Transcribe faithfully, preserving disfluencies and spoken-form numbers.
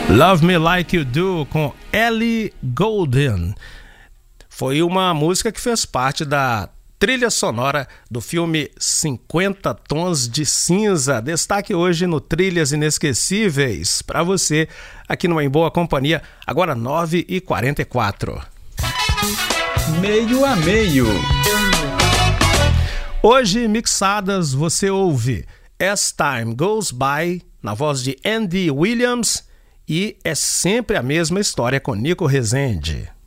Love Me Like You Do com Ellie Goulding. Foi uma música que fez parte da trilha sonora do filme cinquenta Tons de Cinza. Destaque hoje no Trilhas Inesquecíveis para você aqui no Em Boa Companhia, agora nove e quarenta e quatro. Meio a meio. Hoje, mixadas, você ouve As Time Goes By, na voz de Andy Williams, e É Sempre a Mesma História com Nico Rezende.